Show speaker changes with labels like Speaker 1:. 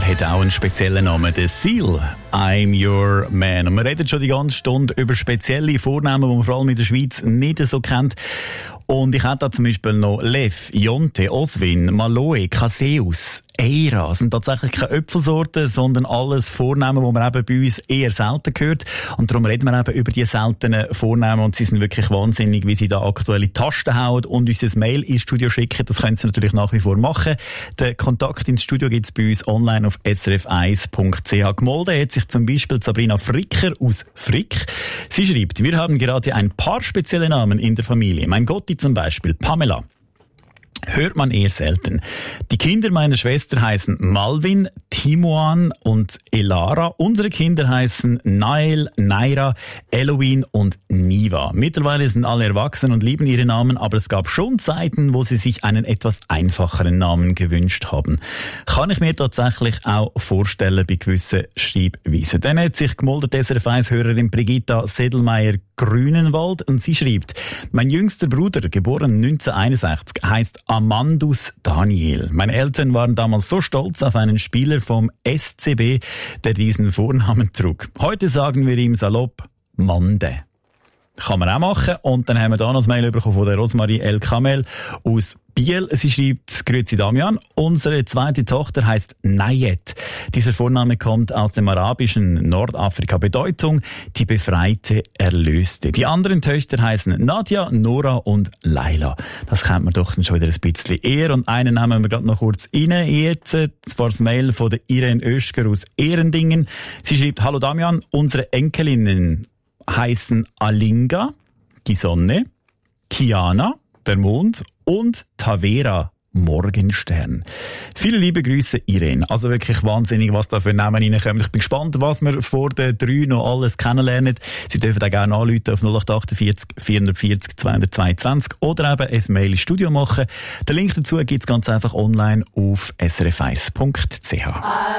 Speaker 1: hat auch einen speziellen Namen, der Seal. I'm your man. Und wir reden schon die ganze Stunde über spezielle Vornamen, die man vor allem in der Schweiz nicht so kennt. Und ich hätte da zum Beispiel noch Lev, Jonte, Oswin, Maloe, Caseus, Eira. Das sind tatsächlich keine Äpfelsorten, sondern alles Vornamen, die man eben bei uns eher selten hört. Und darum reden wir eben über die seltenen Vornamen. Und sie sind wirklich wahnsinnig, wie sie da aktuelle Tasten hauen und uns ein Mail ins Studio schicken. Das können sie natürlich nach wie vor machen. Den Kontakt ins Studio gibt es bei uns online auf srf1.ch. Gemolden hat sich zum Beispiel Sabrina Fricker aus Frick. Sie schreibt, wir haben gerade ein paar spezielle Namen in der Familie. Mein Gotti zum Beispiel, Pamela. Hört man eher selten. Die Kinder meiner Schwester heißen Malvin, Timoan und Elara. Unsere Kinder heißen Nael, Naira, Eloin und Niva. Mittlerweile sind alle erwachsen und lieben ihre Namen, aber es gab schon Zeiten, wo sie sich einen etwas einfacheren Namen gewünscht haben. Kann ich mir tatsächlich auch vorstellen bei gewissen Schreibweisen. Dann hat sich gemoldet SRF1-Hörerin Brigitta Sedelmeier-Grünenwald und sie schreibt, mein jüngster Bruder, geboren 1961, heißt Amandus Daniel. Meine Eltern waren damals so stolz auf einen Spieler vom SCB, der diesen Vornamen trug. Heute sagen wir ihm salopp Mande. Kann man auch machen. Und dann haben wir da noch ein Mail bekommen von der Rosmarie El Kamel aus Biel. Sie schreibt, grüezi Damian, unsere zweite Tochter heißt Nayet. Dieser Vorname kommt aus dem arabischen Nordafrika. Bedeutung, die Befreite, Erlöste. Die anderen Töchter heißen Nadja, Nora und Laila. Das kennt man doch schon wieder ein bisschen eher. Und einen nehmen wir gerade noch kurz rein. Jetzt war das Mail von der Irene Oeschger aus Ehrendingen. Sie schreibt, hallo Damian, unsere Enkelinnen heißen Alinga, die Sonne, Kiana, der Mond und Tavera, Morgenstern. Viele liebe Grüße, Irene. Also wirklich wahnsinnig, was da für Namen reinkommen. Ich bin gespannt, was wir vor den 3 noch alles kennenlernen. Sie dürfen auch gerne anrufen auf 0848 440 222 oder eben ein Mail ins Studio machen. Den Link dazu gibt's ganz einfach online auf srf1.ch.